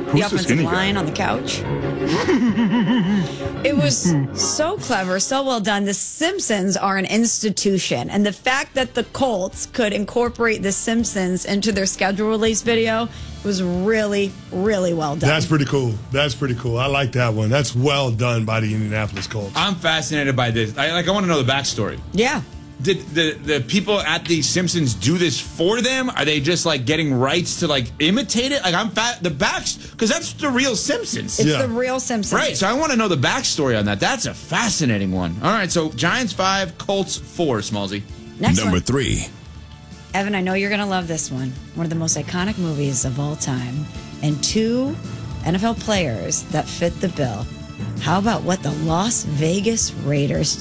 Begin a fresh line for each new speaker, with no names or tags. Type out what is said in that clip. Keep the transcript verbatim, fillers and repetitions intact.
the offensive line on the couch. It was so clever, so well done. The Simpsons are an institution, and the fact that the Colts could incorporate the Simpsons into their schedule release video was really, really well done.
That's pretty cool. That's pretty cool. I like that one. That's well done by the Indianapolis Colts.
I'm fascinated by this. I like. I want to know the backstory.
Yeah.
Did the, the people at the Simpsons do this for them? Are they just like getting rights to like imitate it? Like I'm fat the backs because that's the real Simpsons.
It's
Yeah.
the real Simpsons.
Right. So I want to know the backstory on that. That's a fascinating one. All right. So Giants five, Colts four. Smallsy.
Next
Number
one.
three.
Evan, I know you're going to love this one. One of the most iconic movies of all time. And two N F L players that fit the bill. How about what the Las Vegas Raiders